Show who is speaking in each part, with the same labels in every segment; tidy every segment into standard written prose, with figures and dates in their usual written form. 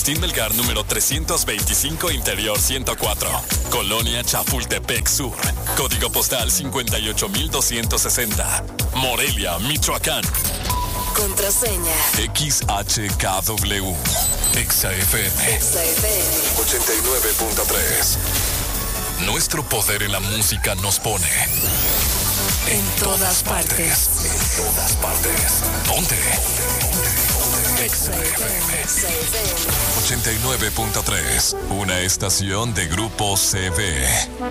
Speaker 1: Agustín Melgar, número 325, Interior 104. Colonia Chapultepec Sur. Código postal 58260. Morelia, Michoacán.
Speaker 2: Contraseña.
Speaker 1: XHKW. XFM. 89.3. Nuestro poder en la música nos pone
Speaker 2: en todas partes.
Speaker 1: En todas partes. Ponte. XFM 89.3. Una estación de Grupo CV.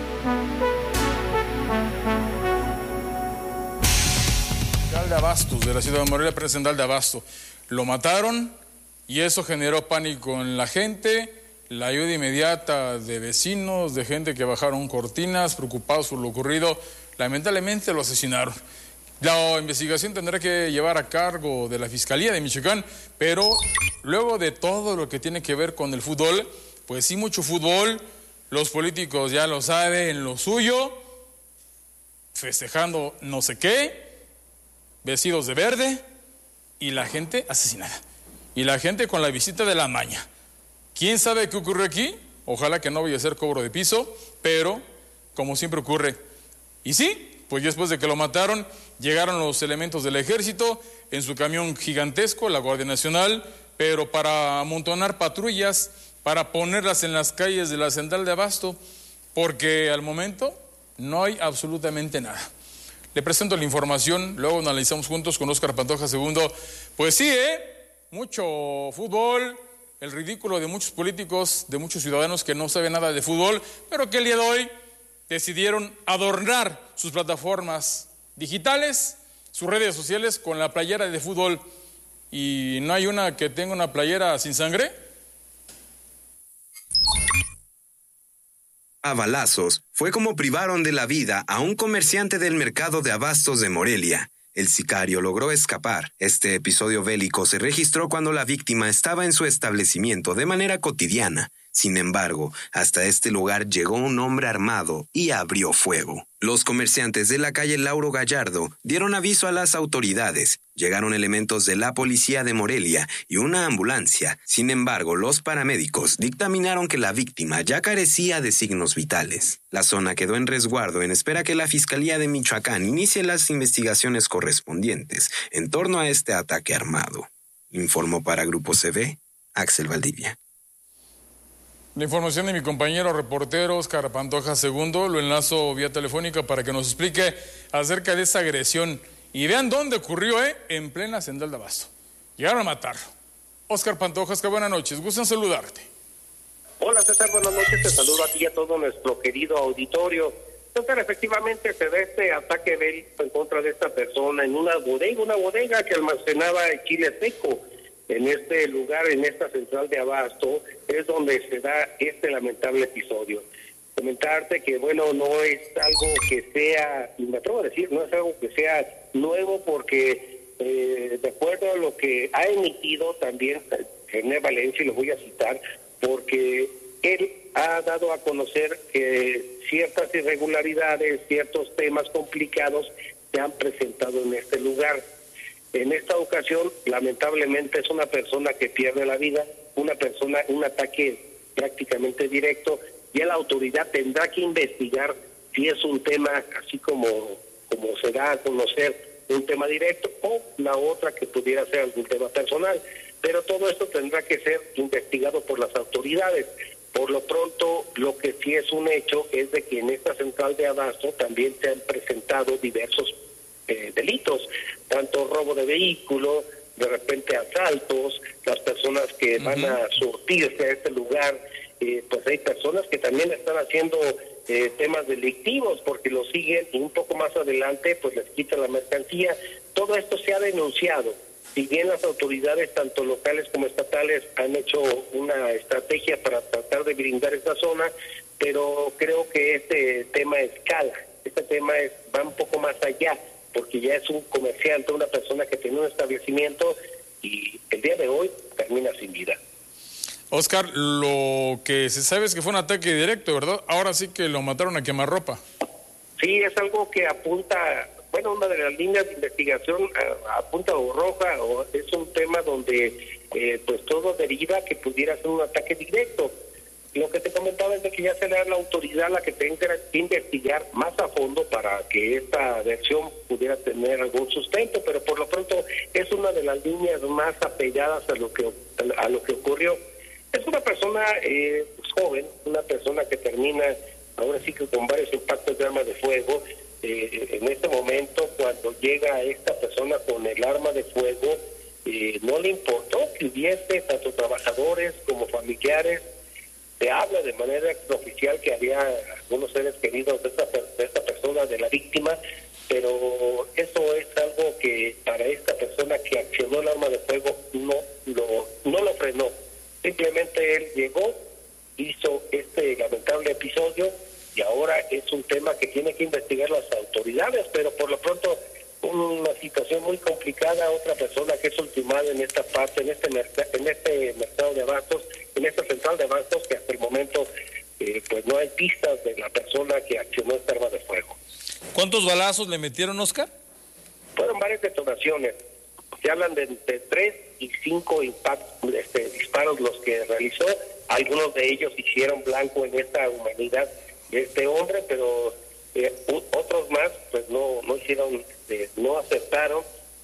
Speaker 3: De Abastos, de la ciudad de Morelia, presidente de Abasto. Lo mataron y eso generó pánico en la gente, la ayuda inmediata de vecinos, de gente que bajaron cortinas, preocupados por lo ocurrido. Lamentablemente lo asesinaron. La investigación tendrá que llevar a cargo de la Fiscalía de Michoacán, pero luego de todo lo que tiene que ver con el fútbol, pues sí, mucho fútbol, los políticos ya lo saben, lo suyo, festejando no sé qué, vestidos de verde, y la gente asesinada. Y la gente con la visita de la maña. ¿Quién sabe qué ocurre aquí? Ojalá que no vaya a ser cobro de piso, pero como siempre ocurre. Y sí, pues después de que lo mataron, llegaron los elementos del ejército en su camión gigantesco, la Guardia Nacional, pero para amontonar patrullas, para ponerlas en las calles de la central de Abasto, porque al momento no hay absolutamente nada. Le presento la información, luego analizamos juntos con Óscar Pantoja II. Pues sí, mucho fútbol, el ridículo de muchos políticos, de muchos ciudadanos que no saben nada de fútbol, pero que el día de hoy decidieron adornar sus plataformas digitales, sus redes sociales con la playera de fútbol. ¿Y no hay una que tenga una playera sin sangre?
Speaker 4: A balazos fue como privaron de la vida a un comerciante del mercado de abastos de Morelia. El sicario logró escapar. Este episodio bélico se registró cuando la víctima estaba en su establecimiento de manera cotidiana. Sin embargo, hasta este lugar llegó un hombre armado y abrió fuego. Los comerciantes de la calle Lauro Gallardo dieron aviso a las autoridades. Llegaron elementos de la policía de Morelia y una ambulancia. Sin embargo, los paramédicos dictaminaron que la víctima ya carecía de signos vitales. La zona quedó en resguardo en espera que la Fiscalía de Michoacán inicie las investigaciones correspondientes en torno a este ataque armado. Informó para Grupo CV, Axel Valdivia.
Speaker 3: La información de mi compañero reportero Óscar Pantoja II, lo enlazo vía telefónica para que nos explique acerca de esa agresión. Y vean dónde ocurrió, en plena central de Abasto. Llegaron a matarlo. Óscar Pantoja, buenas noches, gusto en saludarte.
Speaker 5: Hola César, buenas noches, te saludo a ti y a todo nuestro querido auditorio. César, efectivamente se da este ataque bélico en contra de esta persona en una bodega que almacenaba chile seco. En este lugar, en esta central de Abasto, es donde se da este lamentable episodio. Comentarte que, bueno, no es algo que sea, me atrevo a decir, no es algo que sea nuevo, porque de acuerdo a lo que ha emitido también René Valencia, y lo voy a citar, porque él ha dado a conocer que ciertas irregularidades, ciertos temas complicados se han presentado en este lugar. En esta ocasión, lamentablemente, es una persona que pierde la vida, un ataque prácticamente directo, y la autoridad tendrá que investigar si es un tema así como se da a conocer, un tema directo, o la otra que pudiera ser algún tema personal. Pero todo esto tendrá que ser investigado por las autoridades. Por lo pronto, lo que sí es un hecho es de que en esta central de Abasto también se han presentado diversos delitos, tanto robo de vehículo, de repente asaltos, las personas que van a surtirse a este lugar, pues hay personas que también están haciendo temas delictivos porque lo siguen y un poco más adelante pues les quitan la mercancía. Todo esto se ha denunciado. Si bien las autoridades, tanto locales como estatales, han hecho una estrategia para tratar de blindar esta zona, pero creo que este tema escala, va un poco más allá, porque ya es un comerciante, una persona que tiene un establecimiento y el día de hoy termina sin vida.
Speaker 3: Óscar, lo que se sabe es que fue un ataque directo, ¿verdad? Ahora sí que lo mataron a quemarropa.
Speaker 5: Sí, es algo que apunta una de las líneas de investigación apunta o roja, o es un tema donde pues todo deriva que pudiera ser un ataque directo. Lo que te comentaba es de que ya será la autoridad la que tenga que investigar más a fondo para que esta versión pudiera tener algún sustento, pero por lo pronto es una de las líneas más apegadas a lo que ocurrió. Es una persona joven, una persona que termina ahora sí que con varios impactos de arma de fuego. En este momento, cuando llega esta persona con el arma de fuego, no le importó que hubiese tanto trabajadores como familiares. Se habla de manera extraoficial que había algunos seres queridos de esta persona, de la víctima, pero eso es algo que para esta persona que accionó el arma de fuego no lo frenó. Simplemente él llegó, hizo este lamentable episodio y ahora es un tema que tiene que investigar las autoridades, pero por lo pronto una situación muy complicada. Otra persona que es ultimada en esta parte, en este mercado de abastos, en esta central de abastos, que hasta el momento pues no hay pistas de la persona que accionó esta arma de fuego.
Speaker 3: ¿Cuántos balazos le metieron, Oscar?
Speaker 5: Fueron varias detonaciones. Se hablan de entre 3 y 5 disparos los que realizó. Algunos de ellos hicieron blanco en esta humanidad de este hombre, pero otros más pues no hicieron, no aceptaron,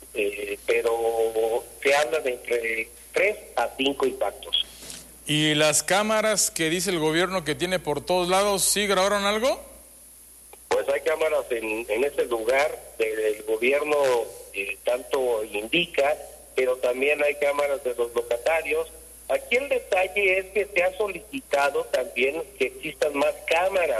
Speaker 5: pero se habla de entre 3 a 5 impactos.
Speaker 3: ¿Y las cámaras que dice el gobierno que tiene por todos lados, sí grabaron algo?
Speaker 5: Pues hay cámaras en ese lugar del gobierno, tanto indica, pero también hay cámaras de los locatarios. Aquí el detalle es que se ha solicitado también que existan más cámaras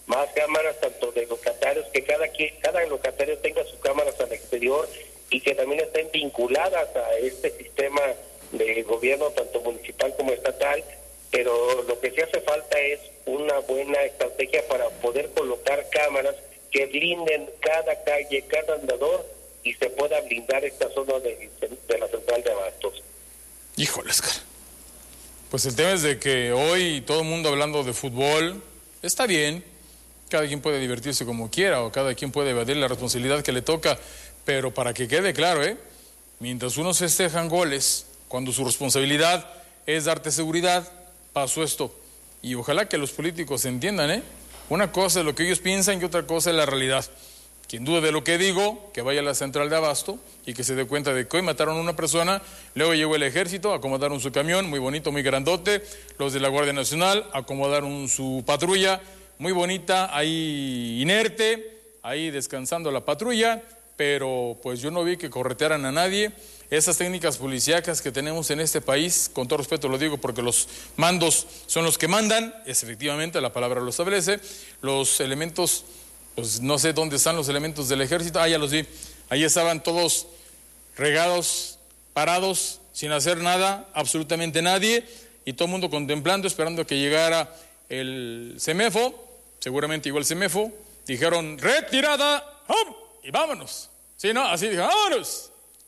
Speaker 5: tanto de locatarios, que cada locatario tenga sus cámaras al exterior y que también estén vinculadas a este sistema de gobierno, tanto municipal como estatal, pero lo que sí hace falta es una buena estrategia para poder colocar cámaras que blinden cada calle, cada andador, y se pueda blindar esta zona de la central de abastos.
Speaker 3: Híjole, Oscar. Pues el tema es de que hoy todo el mundo hablando de fútbol, está bien, cada quien puede divertirse como quiera o cada quien puede evadir la responsabilidad que le toca, pero para que quede claro, mientras unos festejan goles, cuando su responsabilidad es darte seguridad, pasó esto. Y ojalá que los políticos entiendan, una cosa es lo que ellos piensan y otra cosa es la realidad. Quien dude de lo que digo, que vaya a la central de abasto y que se dé cuenta de que hoy mataron a una persona, luego llegó el ejército, acomodaron su camión, muy bonito, muy grandote, los de la Guardia Nacional acomodaron su patrulla, muy bonita, ahí inerte, ahí descansando la patrulla, pero pues yo no vi que corretearan a nadie. Esas técnicas policíacas que tenemos en este país, con todo respeto lo digo porque los mandos son los que mandan, es efectivamente, la palabra lo establece, los elementos, pues no sé dónde están los elementos del ejército, ya los vi, ahí estaban todos regados, parados, sin hacer nada, absolutamente nadie, y todo el mundo contemplando, esperando que llegara el CEMEFO, seguramente llegó el CEMEFO, dijeron, retirada, ¡hum! Y vámonos. Sí, ¿no? Así dijeron, vámonos.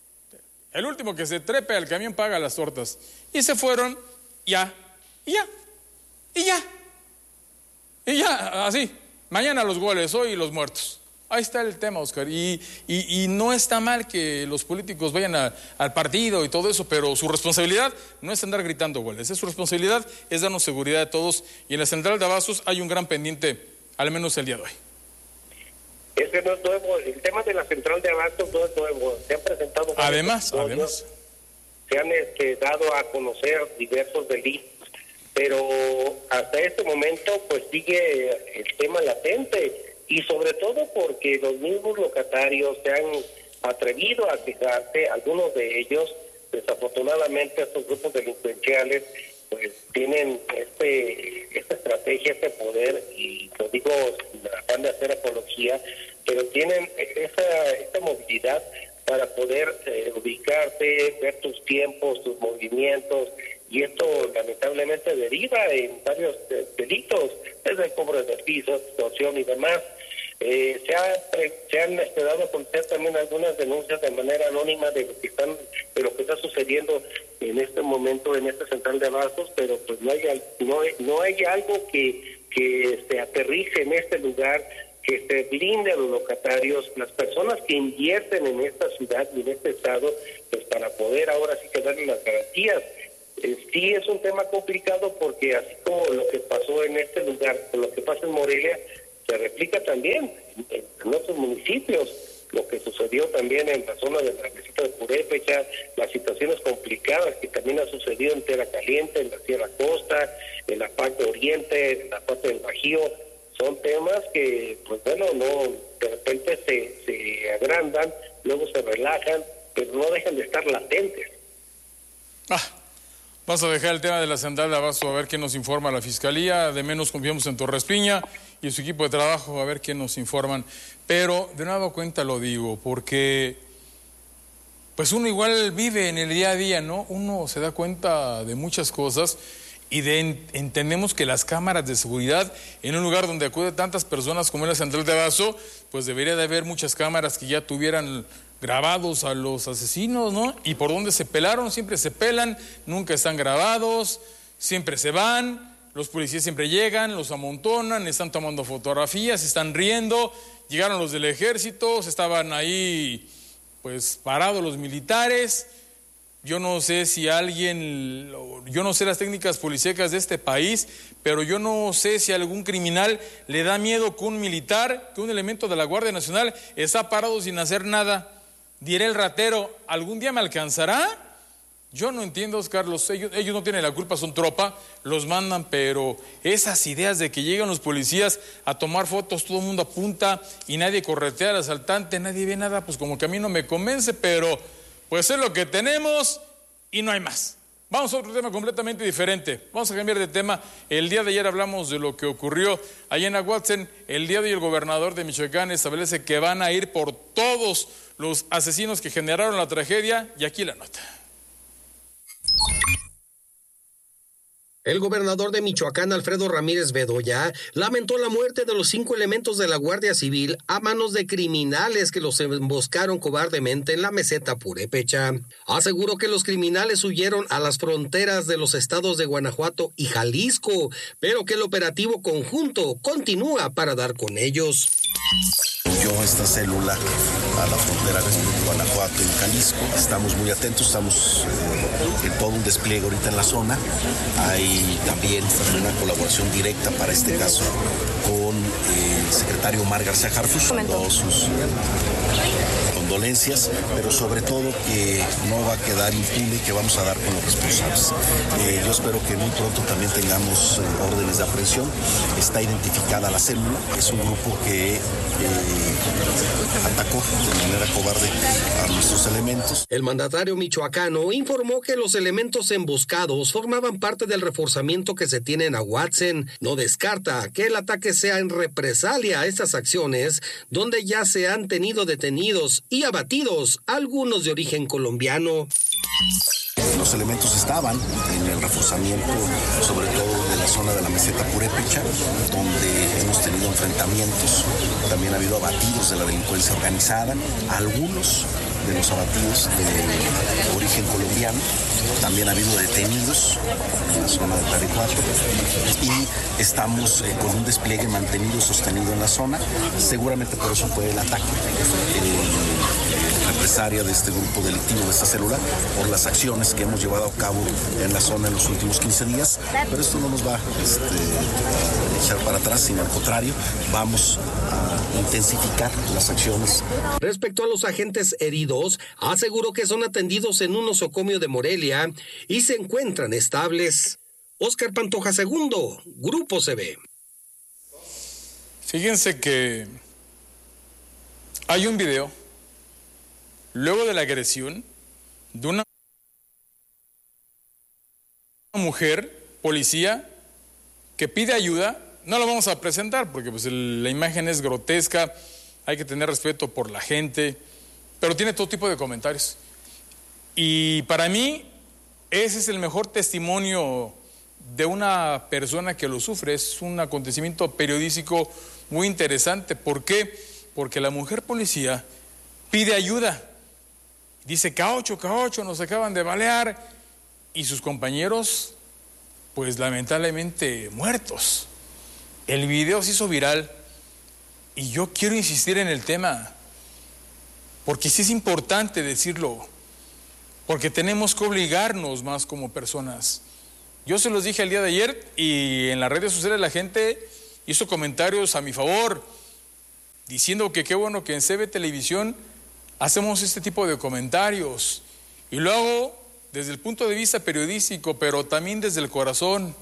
Speaker 3: El último que se trepe al camión paga las tortas. Y se fueron, y ya, así. Mañana los goles, hoy los muertos. Ahí está el tema, Oscar. Y no está mal que los políticos vayan al partido y todo eso, pero su responsabilidad no es andar gritando goles. Su responsabilidad es darnos seguridad a todos. Y en la central de abastos hay un gran pendiente, al menos el día de hoy.
Speaker 5: Ese no es nuevo, el tema de la central de abastos no es nuevo, se han presentado
Speaker 3: además
Speaker 5: se han dado a conocer diversos delitos, pero hasta este momento pues sigue el tema latente, y sobre todo porque los mismos locatarios se han atrevido a quejarse. Algunos de ellos, desafortunadamente, estos grupos delincuenciales pues tienen esta estrategia, este poder, y lo digo sin afán de hacer apología, pero tienen esta movilidad para poder ubicarse, ver tus tiempos, tus movimientos, y esto lamentablemente deriva en varios delitos, desde el cobro de pisos, extorsión y demás. Se han dado a conocer también algunas denuncias de manera anónima de lo que está sucediendo en este momento en esta central de abastos, pero pues no hay algo que se aterrice en este lugar, que se blinde a los locatarios, las personas que invierten en esta ciudad y en este estado, pues para poder ahora sí que darle las garantías. Sí es un tema complicado porque así como lo que pasó en este lugar, con lo que pasa en Morelia, se replica también en otros municipios. Lo que sucedió también en la zona de la meseta de Purépecha, las situaciones complicadas que también ha sucedido en Tierra Caliente, en la Sierra Costa, en la parte oriente, en la parte del Bajío, son temas que, pues bueno, no de repente se agrandan, luego se relajan, pero no dejan de estar latentes.
Speaker 3: Vamos a dejar el tema de la central de abasto, a ver qué nos informa la Fiscalía. De menos confiamos en Torres Piña y su equipo de trabajo, a ver qué nos informan. Pero de nueva cuenta lo digo, porque pues uno igual vive en el día a día, ¿no? Uno se da cuenta de muchas cosas y entendemos que las cámaras de seguridad en un lugar donde acude tantas personas como es la central de abasto, pues debería de haber muchas cámaras que ya tuvieran grabados a los asesinos, ¿no? Y por donde se pelaron, siempre se pelan, nunca están grabados, siempre se van, los policías siempre llegan, los amontonan, están tomando fotografías, están riendo, llegaron los del ejército, estaban ahí pues parados los militares. Yo no sé si yo no sé las técnicas policíacas de este país, pero yo no sé si a algún criminal le da miedo que un militar, que un elemento de la Guardia Nacional está parado sin hacer nada. Diré el ratero, ¿algún día me alcanzará? Yo no entiendo, Oscar, ellos no tienen la culpa, son tropa, los mandan, pero esas ideas de que llegan los policías a tomar fotos, todo el mundo apunta y nadie corretea al asaltante, nadie ve nada, pues como que a mí no me convence, pero pues es lo que tenemos y no hay más. Vamos a otro tema completamente diferente. Vamos a cambiar de tema. El día de ayer hablamos de lo que ocurrió allá en Aguatzen. El día de hoy el gobernador de Michoacán establece que van a ir por todos los asesinos que generaron la tragedia. Y aquí la nota.
Speaker 6: El gobernador de Michoacán, Alfredo Ramírez Bedoya, lamentó la muerte de los 5 elementos de la Guardia Civil a manos de criminales que los emboscaron cobardemente en la meseta Purépecha. Aseguró que los criminales huyeron a las fronteras de los estados de Guanajuato y Jalisco, pero que el operativo conjunto continúa para dar con ellos.
Speaker 7: Esta célula a la frontera de Guanajuato y Jalisco. Estamos muy atentos, estamos en todo un despliegue ahorita en la zona. Hay también una colaboración directa para este caso con el secretario Omar García Harfuch, con todas sus condolencias, pero sobre todo que no va a quedar impune, que vamos a dar con los responsables. Yo espero que muy pronto también tengamos órdenes de aprehensión. Está identificada la célula, es un grupo que atacó de manera cobarde a nuestros elementos.
Speaker 6: El mandatario michoacano informó que los elementos emboscados formaban parte del reforzamiento que se tiene en Aguatzen. No descarta que el ataque sea en represalia a estas acciones, donde ya se han tenido detenidos y abatidos algunos de origen colombiano.
Speaker 7: Los elementos estaban en el reforzamiento, sobre todo de la zona de la meseta Purépecha, donde hemos tenido enfrentamientos. También ha habido abatidos de la delincuencia organizada, algunos de los abatidos de origen colombiano. También ha habido detenidos en la zona de Tarihuato y estamos con un despliegue mantenido y sostenido en la zona. Seguramente por eso fue el ataque represalia de este grupo delictivo, de esta célula, por las acciones que hemos llevado a cabo en la zona en los últimos 15 días. Pero esto no nos va a echar para atrás, sino al contrario, vamos a intensificar las acciones.
Speaker 6: Respecto a los agentes heridos, aseguró que son atendidos en un nosocomio de Morelia y se encuentran estables. Óscar Pantoja II, Grupo CB.
Speaker 3: Fíjense que hay un video luego de la agresión de una mujer policía que pide ayuda. No lo vamos a presentar porque pues la imagen es grotesca, hay que tener respeto por la gente, pero tiene todo tipo de comentarios. Y para mí ese es el mejor testimonio de una persona que lo sufre. Es un acontecimiento periodístico muy interesante. ¿Por qué? Porque la mujer policía pide ayuda. Dice, caocho, nos acaban de balear. Y sus compañeros, pues lamentablemente muertos. El video se hizo viral Y yo quiero insistir en el tema, porque sí es importante decirlo, porque tenemos que obligarnos más como personas. Yo se los dije el día de ayer y en las redes sociales la gente hizo comentarios a mi favor, diciendo que qué bueno que en CB Televisión hacemos este tipo de comentarios. Y lo hago desde el punto de vista periodístico, pero también desde el corazón.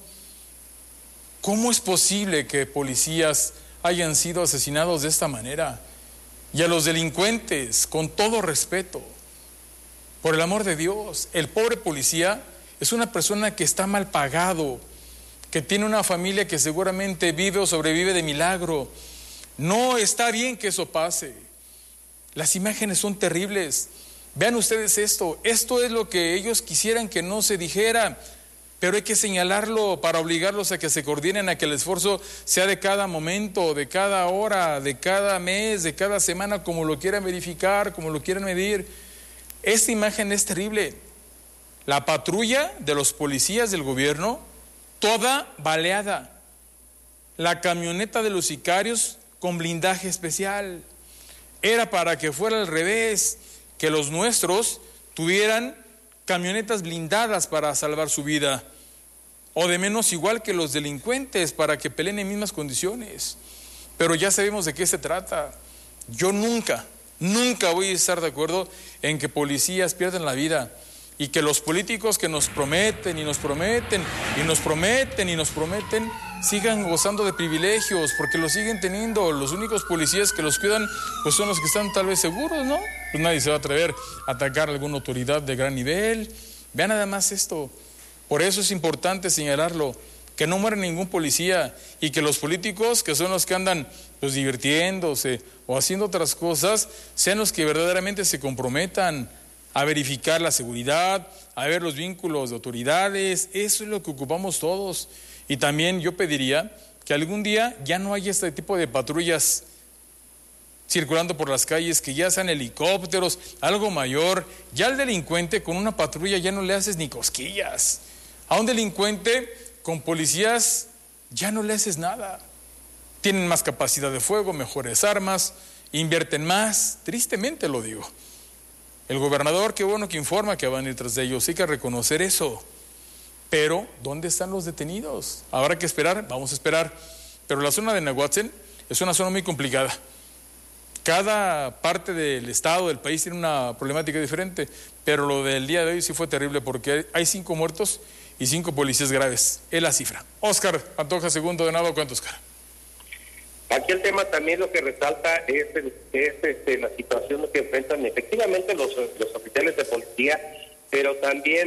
Speaker 3: ¿Cómo es posible que policías hayan sido asesinados de esta manera? Y a los delincuentes, con todo respeto, por el amor de Dios, el pobre policía es una persona que está mal pagado, que tiene una familia que seguramente vive o sobrevive de milagro. No está bien que eso pase. Las imágenes son terribles. Vean ustedes esto es lo que ellos quisieran que no se dijera, pero hay que señalarlo para obligarlos a que se coordinen, a que el esfuerzo sea de cada momento, de cada hora, de cada mes, de cada semana, como lo quieran verificar, como lo quieran medir. Esta imagen es terrible. La patrulla de los policías del gobierno, toda baleada. La camioneta de los sicarios con blindaje especial. Era para que fuera al revés, que los nuestros tuvieran camionetas blindadas para salvar su vida, o de menos igual que los delincuentes para que peleen en mismas condiciones. Pero ya sabemos de qué se trata. Yo nunca voy a estar de acuerdo en que policías pierdan la vida y que los políticos que nos prometen y nos prometen y nos prometen y nos prometen sigan gozando de privilegios, porque los siguen teniendo. Los únicos policías que los cuidan pues son los que están tal vez seguros, ¿no? Pues nadie se va a atrever a atacar a alguna autoridad de gran nivel. Vean nada más esto. Por eso es importante señalarlo, que no muera ningún policía y que los políticos, que son los que andan pues divirtiéndose o haciendo otras cosas, sean los que verdaderamente se comprometan a verificar la seguridad, a ver los vínculos de autoridades. Eso es lo que ocupamos todos. Y también yo pediría que algún día ya no haya este tipo de patrullas circulando por las calles, que ya sean helicópteros, algo mayor. Ya al delincuente con una patrulla ya no le haces ni cosquillas. A un delincuente con policías ya no le haces nada. Tienen más capacidad de fuego, mejores armas, invierten más. Tristemente lo digo. El gobernador, qué bueno que informa que van a ir tras de ellos, hay que reconocer eso. Pero, ¿dónde están los detenidos? Habrá que esperar, vamos a esperar. Pero la zona de Nahuatzin es una zona muy complicada. Cada parte del estado, del país, tiene una problemática diferente, pero lo del día de hoy sí fue terrible porque hay 5 muertos y 5 policías graves. Es la cifra. Óscar Pantoja, segundo de nado, ¿cuánto, Óscar?
Speaker 5: Aquí el tema también lo que resalta es la situación que enfrentan efectivamente los oficiales de policía, pero también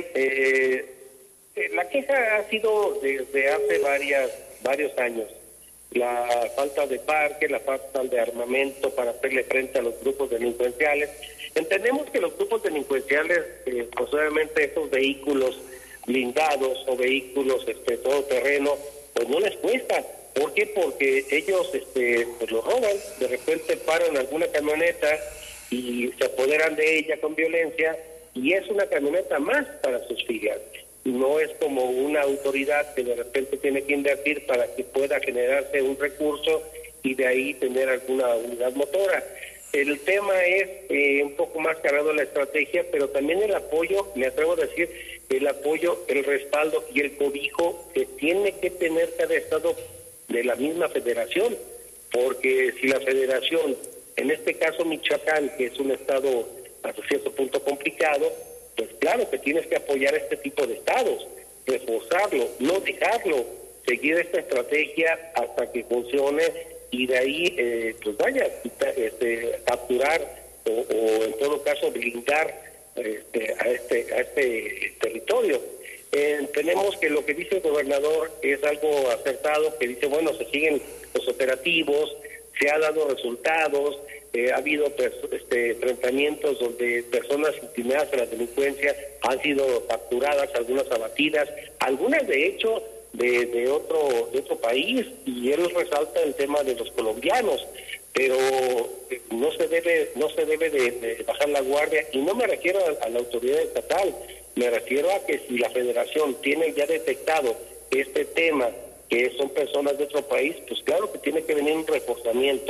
Speaker 5: la queja ha sido desde hace varios años. La falta de parque, la falta de armamento para hacerle frente a los grupos delincuenciales. Entendemos que los grupos delincuenciales, pues obviamente esos vehículos blindados o vehículos todoterreno, pues no les cuesta. ¿Por qué? Porque ellos pues lo roban, de repente paran alguna camioneta y se apoderan de ella con violencia, y es una camioneta más para sus filas. No es como una autoridad que de repente tiene que invertir para que pueda generarse un recurso y de ahí tener alguna unidad motora. El tema es un poco más cargado la estrategia, pero también el apoyo, me atrevo a decir, el apoyo, el respaldo y el cobijo que tiene que tener cada estado de la misma federación, porque si la federación, en este caso Michoacán, que es un estado hasta cierto punto complicado, pues claro que tienes que apoyar este tipo de estados, reforzarlo, no dejarlo, seguir esta estrategia hasta que funcione y de ahí pues vaya capturar o en todo caso blindar a este territorio. Tenemos que lo que dice el gobernador es algo acertado, que dice, bueno, se siguen los operativos, se ha dado resultados, ha habido enfrentamientos donde personas inclinadas a la delincuencia han sido capturadas, algunas abatidas, algunas de hecho de otro país, y él resalta el tema de los colombianos, pero no se debe de bajar la guardia, y no me refiero a la autoridad estatal, me refiero a que si la federación tiene ya detectado este tema, que son personas de otro país, pues claro que tiene que venir un reforzamiento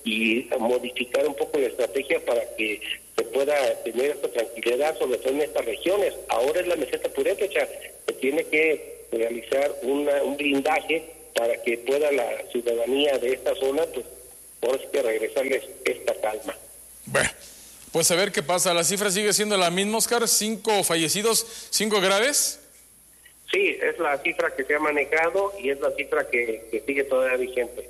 Speaker 5: y modificar un poco la estrategia para que se pueda tener esta tranquilidad, sobre todo en estas regiones. Ahora es la meseta purépecha, se tiene que realizar un blindaje para que pueda la ciudadanía de esta zona, pues, ahora sí que regresarles esta calma.
Speaker 3: Bueno, pues a ver qué pasa. La cifra sigue siendo la misma, Oscar, 5 fallecidos, 5 graves.
Speaker 5: Sí, es la cifra que se ha manejado y es la cifra que sigue todavía vigente.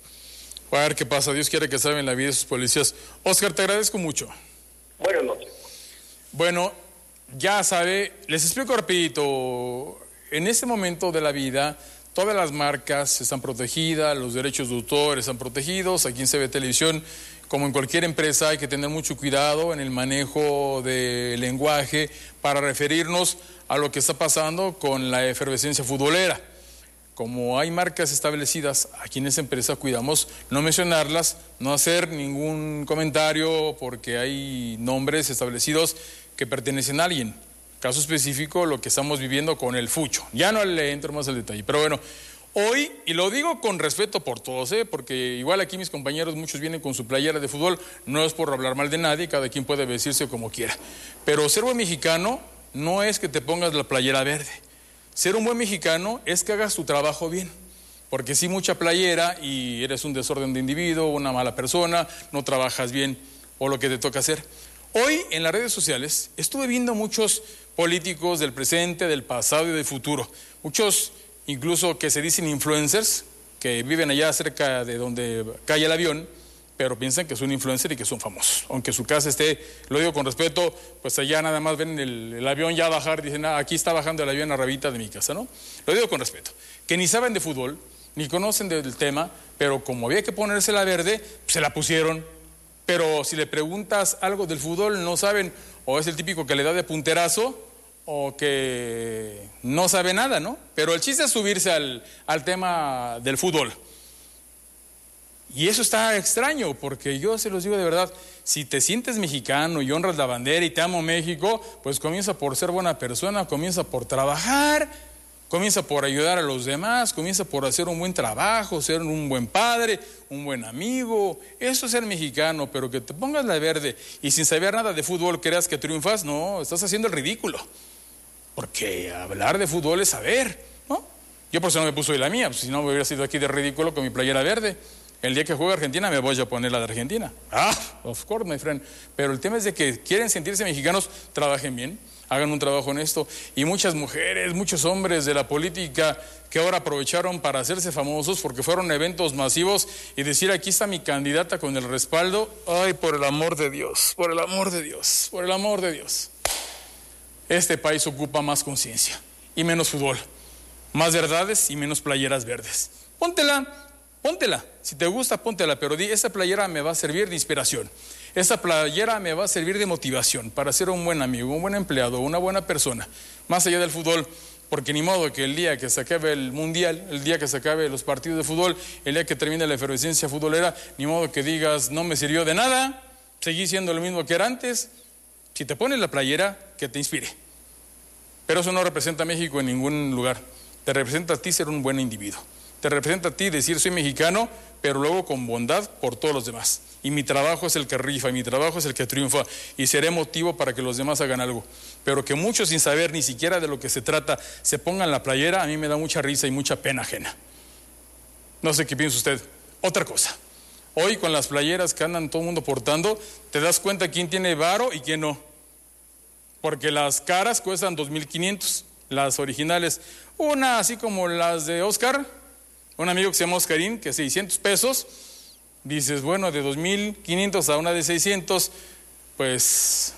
Speaker 3: A ver qué pasa, Dios quiere que salven la vida de sus policías. Oscar, te agradezco mucho.
Speaker 5: Buenas noches.
Speaker 3: Bueno, ya sabe, les explico rapidito. En este momento de la vida, todas las marcas están protegidas, los derechos de autor están protegidos. Aquí en CB Televisión, como en cualquier empresa, hay que tener mucho cuidado en el manejo del lenguaje para referirnos a lo que está pasando con la efervescencia futbolera. Como hay marcas establecidas aquí en esa empresa, cuidamos no mencionarlas, no hacer ningún comentario porque hay nombres establecidos que pertenecen a alguien. Caso específico, lo que estamos viviendo con el Fucho. Ya no le entro más al detalle, pero bueno, hoy, y lo digo con respeto por todos, porque igual aquí mis compañeros, muchos vienen con su playera de fútbol, no es por hablar mal de nadie, cada quien puede vestirse como quiera. Pero ser buen mexicano no es que te pongas la playera verde. Ser un buen mexicano es que hagas tu trabajo bien, porque si mucha playera y eres un desorden de individuo, una mala persona, no trabajas bien o lo que te toca hacer. Hoy en las redes sociales estuve viendo muchos políticos del presente, del pasado y del futuro, muchos incluso que se dicen influencers, que viven allá cerca de donde cae el avión, pero piensan que son influencers y que son famosos. Aunque su casa esté, lo digo con respeto, pues allá nada más ven el avión ya bajar, dicen, aquí está bajando el avión arribita de mi casa, ¿no? Lo digo con respeto. Que ni saben de fútbol, ni conocen del tema, pero como había que ponerse la verde, pues se la pusieron. Pero si le preguntas algo del fútbol, no saben, o es el típico que le da de punterazo, o que no sabe nada, ¿no? Pero el chiste es subirse al tema del fútbol. Y eso está extraño, porque yo se los digo de verdad, si te sientes mexicano y honras la bandera y te amo México, pues comienza por ser buena persona, comienza por trabajar, comienza por ayudar a los demás, comienza por hacer un buen trabajo, ser un buen padre, un buen amigo. Eso es ser mexicano, pero que te pongas la verde y sin saber nada de fútbol creas que triunfas, no, estás haciendo el ridículo. Porque hablar de fútbol es saber, ¿no? Yo por eso no me puse hoy la mía, pues si no me hubiera sido aquí de ridículo con mi playera verde. El día que juegue Argentina me voy a poner la de Argentina. Of course, my friend. Pero el tema es de que quieren sentirse mexicanos, trabajen bien, hagan un trabajo honesto. Y muchas mujeres, muchos hombres de la política que ahora aprovecharon para hacerse famosos porque fueron eventos masivos y decir, aquí está mi candidata con el respaldo. Ay, por el amor de Dios, por el amor de Dios, por el amor de Dios. Este país ocupa más conciencia y menos fútbol, más verdades y menos playeras verdes. Póntela, si te gusta, póntela, pero di, esa playera me va a servir de inspiración, esa playera me va a servir de motivación para ser un buen amigo, un buen empleado, una buena persona, más allá del fútbol, porque ni modo que el día que se acabe el mundial, el día que se acabe los partidos de fútbol, el día que termine la efervescencia futbolera, ni modo que digas, no me sirvió de nada, seguí siendo lo mismo que era antes. Si te pones la playera, que te inspire. Pero eso no representa a México en ningún lugar. Te representa a ti ser un buen individuo. Te representa a ti decir soy mexicano, pero luego con bondad por todos los demás. Y mi trabajo es el que rifa, y mi trabajo es el que triunfa, y seré motivo para que los demás hagan algo. Pero que muchos sin saber ni siquiera de lo que se trata se pongan la playera, a mí me da mucha risa y mucha pena ajena. No sé qué piensa usted. Otra cosa. Hoy con las playeras que andan todo el mundo portando, te das cuenta quién tiene varo y quién no. Porque las caras cuestan 2,500, las originales. Una así como las de Oscar, un amigo que se llama Oscarín, que 600 pesos. Dices, bueno, de 2,500 a una de 600, pues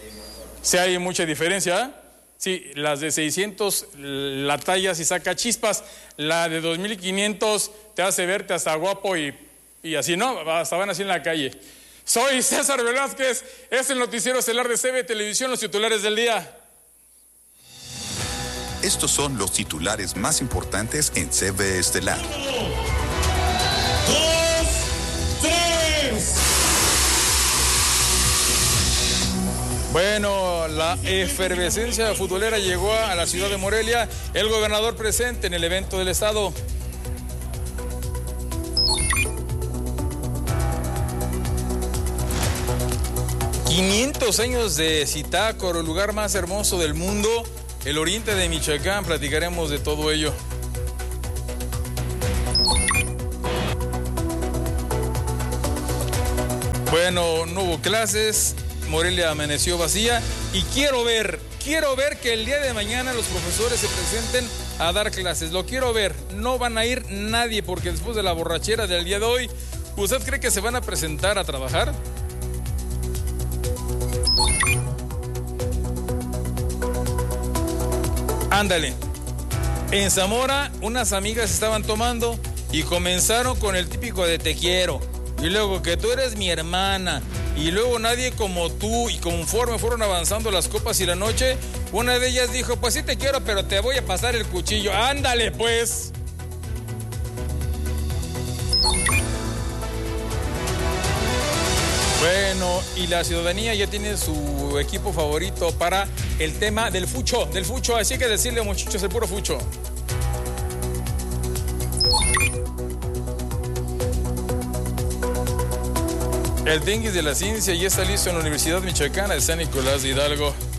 Speaker 3: sí hay mucha diferencia, ¿eh? Sí, las de 600, la talla sí saca chispas, la de 2,500 te hace verte hasta guapo y así, ¿no? Hasta van así en la calle. Soy César Velázquez, es el noticiero estelar de CB Televisión, los titulares del día.
Speaker 8: Estos son los titulares más importantes en CB Estelar.
Speaker 9: 1, 2, 3.
Speaker 3: Bueno, la efervescencia futbolera llegó a la ciudad de Morelia. El gobernador presente en el evento del estado. 500 años de Zitácuaro, el lugar más hermoso del mundo, el oriente de Michoacán. Platicaremos de todo ello. Bueno, no hubo clases, Morelia amaneció vacía y quiero ver que el día de mañana los profesores se presenten a dar clases. Lo quiero ver. No van a ir nadie porque después de la borrachera del día de hoy, ¿usted cree que se van a presentar a trabajar? Ándale. En Zamora, unas amigas estaban tomando y comenzaron con el típico de te quiero. Y luego que tú eres mi hermana. Y luego nadie como tú. Y conforme fueron avanzando las copas y la noche, una de ellas dijo, pues sí te quiero, pero te voy a pasar el cuchillo. Ándale, pues. Bueno, y la ciudadanía ya tiene su equipo favorito para el tema del fucho. Así que decirle, muchachos, el puro fucho. El tianguis de la ciencia ya está listo en la Universidad Michoacana de San Nicolás de Hidalgo.